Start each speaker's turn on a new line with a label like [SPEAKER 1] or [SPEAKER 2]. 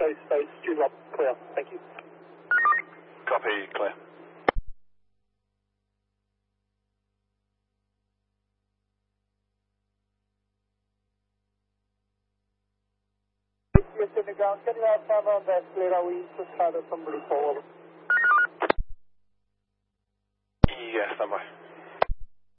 [SPEAKER 1] space, Stu Rob, clear. Thank you.
[SPEAKER 2] Copy, clear.
[SPEAKER 1] Yes, in the ground, can you have cover on the escalator? We just had somebody fall over.
[SPEAKER 2] Yes, standby.